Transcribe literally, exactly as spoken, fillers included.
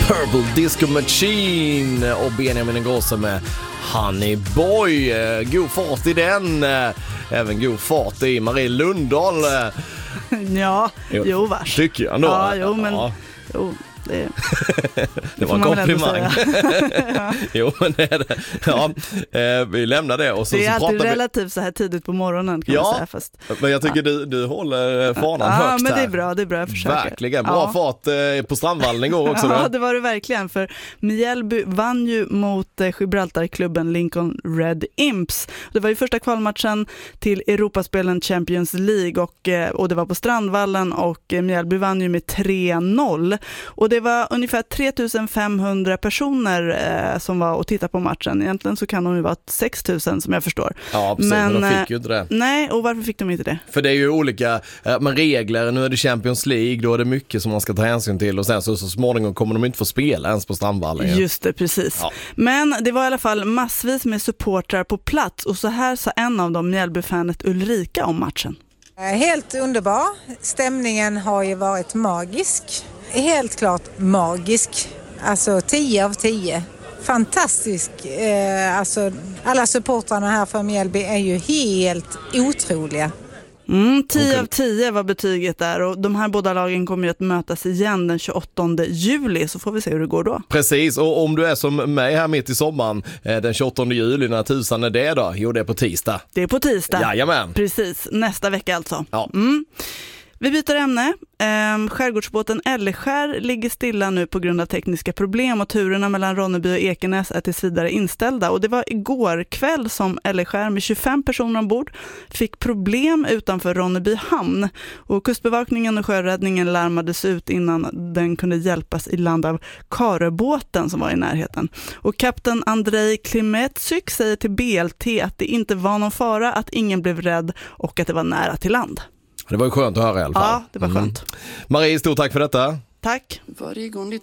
Purple Disco Machine och Benjamin Ingrosso med Honey Boy. God fart i den. Även god fart i Marie Lundahl. Ja, jo, jo vars. Tycker jag ändå. Ja, jo, men... Ja. Jo. Det, det var en komplimang. Ja. Jo, men det är det. Ja, eh, vi lämnar det. Och så, det är så alltid vi... relativt så här tidigt på morgonen kan ja, man säga. Fast... men jag tycker ja. du, du håller fanan ja, högst men här. det är bra, det är bra, jag försöker. Verkligen, bra ja. fart eh, på Strandvallen igår också. Ja, då. det var det verkligen. För Mjällby vann ju mot eh, Gibraltarklubben Lincoln Red Imps. Det var ju första kvalmatchen till Europaspelen Champions League och, eh, och det var på Strandvallen och eh, Mjällby vann ju med tre noll. Och det var ungefär tre tusen femhundra personer eh, som var och tittade på matchen. Egentligen så kan de ju vara sex tusen som jag förstår. Ja, precis, men, men de fick ju inte det. Nej, och varför fick de inte det? För det är ju olika eh, men regler. Nu är det Champions League, då är det mycket som man ska ta hänsyn till och sen så, så småningom kommer de inte få spela ens på Strandvallen. Just det, precis. Ja. Men det var i alla fall massvis med supportrar på plats och så här sa en av dem, Mjällby-fanet Ulrika, om matchen. Helt underbar. Stämningen har ju varit magisk. Helt klart magisk. Alltså tio av tio. Fantastisk. Eh, alltså, alla supportrarna här för Mjällby är ju helt otroliga. Mm, tio av tio var betyget där och de här båda lagen kommer ju att mötas igen den tjugoåttonde juli, så får vi se hur det går då. Precis, och om du är som mig här mitt i sommaren den tjugoåttonde juli, när tusan är det då? Jo, det är på tisdag. Det är på tisdag. Jajamän. Precis, nästa vecka alltså. Ja. Mm. Vi byter ämne. Ehm, skärgårdsbåten Elleskär ligger stilla nu på grund av tekniska problem och turerna mellan Ronneby och Ekenäs är tills vidare inställda. Och det var igår kväll som Elleskär med tjugofem personer ombord fick problem utanför Ronneby hamn. Och kustbevakningen och sjöräddningen larmades ut innan den kunde hjälpas i land av Karöbåten som var i närheten. Och kapten Andrei Klimetsyk säger till B L T att det inte var någon fara, att ingen blev rädd och att det var nära till land. Det var ju skönt att höra i alla fall. Ja, det var skönt. Mm. Marie, stort tack för detta. Tack. Varje gång